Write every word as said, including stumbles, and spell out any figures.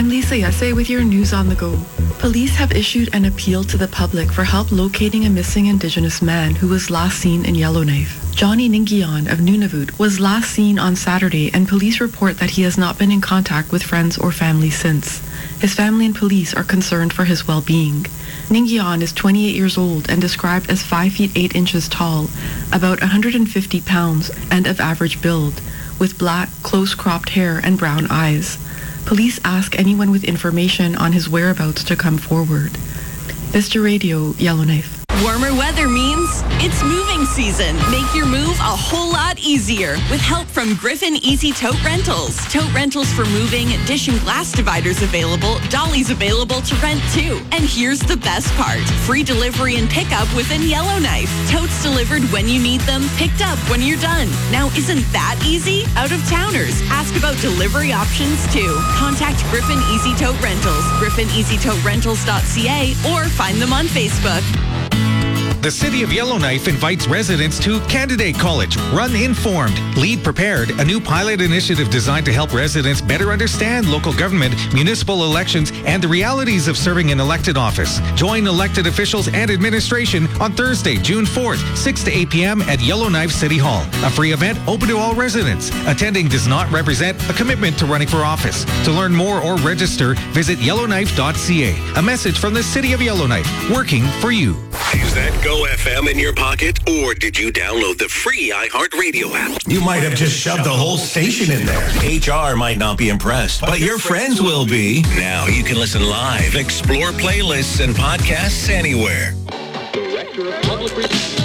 I'm Lisa Yase with your news on the go. Police have issued an appeal to the public for help locating a missing Indigenous man who was last seen in Yellowknife. Johnny Ningian of Nunavut was last seen on Saturday, and police report that he has not been in contact with friends or family since. His family and police are concerned for his well-being. Ningian is twenty-eight years old and described as five feet eight inches tall, about one hundred fifty pounds, and of average build, with black, close-cropped hair and brown eyes. Police ask anyone with information on his whereabouts to come forward. Vista Radio, Yellowknife. Warmer weather means it's moving season. Make your move a whole lot easier with help from Griffin Easy Tote Rentals. Tote rentals for moving, dish and glass dividers available, dollies available to rent too. And here's the best part. Free delivery and pickup within Yellowknife. Totes delivered when you need them, picked up when you're done. Now isn't that easy? Out of towners, ask about delivery options too. Contact Griffin Easy Tote Rentals, griffin easy tote rentals dot c a, or find them on Facebook. The City of Yellowknife invites residents to Candidate College. Run Informed, Lead Prepared, a new pilot initiative designed to help residents better understand local government, municipal elections, and the realities of serving in elected office. Join elected officials and administration on Thursday, June fourth, six to eight p.m. at Yellowknife City Hall. A free event open to all residents. Attending does not represent a commitment to running for office. To learn more or register, visit yellowknife dot c a. A message from the City of Yellowknife, working for you. Is that Go F M in your pocket, or did you download the free iHeartRadio app? You might have just shoved the whole station in there. H R might not be impressed, but your friends will be. Now you can listen live, explore playlists and podcasts anywhere. Director of Public